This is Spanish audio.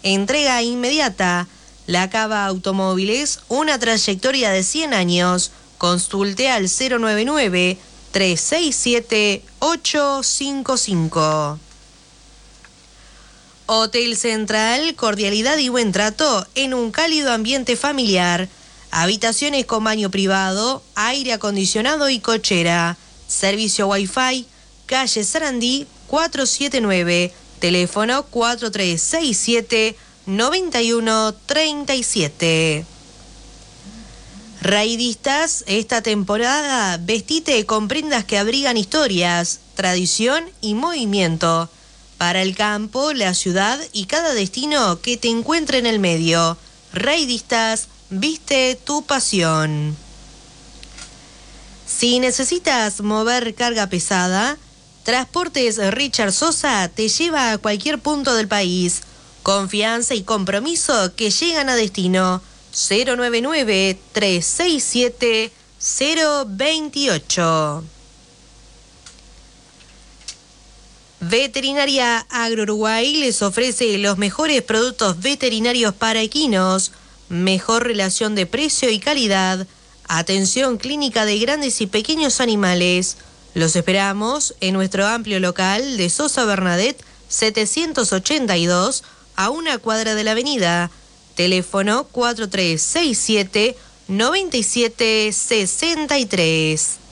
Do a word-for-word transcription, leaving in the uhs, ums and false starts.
Entrega inmediata. La Cava Automóviles, una trayectoria de cien años. Consulte al cero nueve nueve, tres seis siete, ocho cinco cinco. Hotel Central, cordialidad y buen trato en un cálido ambiente familiar. Habitaciones con baño privado, aire acondicionado y cochera. Servicio Wi-Fi, calle Sarandí cuatrocientos setenta y nueve, teléfono cuatro tres seis siete, nueve uno tres siete. Raidistas, esta temporada vestite con prendas que abrigan historias, tradición y movimiento. Para el campo, la ciudad y cada destino que te encuentre en el medio. Raidistas, viste tu pasión. Si necesitas mover carga pesada, Transportes Richard Sosa te lleva a cualquier punto del país. Confianza y compromiso que llegan a destino. cero nueve nueve, tres seis siete, cero dos ocho. Veterinaria Agro Uruguay les ofrece los mejores productos veterinarios para equinos, mejor relación de precio y calidad, atención clínica de grandes y pequeños animales. Los esperamos en nuestro amplio local de Sosa Bernadette setecientos ochenta y dos, a una cuadra de la avenida. Teléfono cuatro tres seis siete, nueve siete seis tres.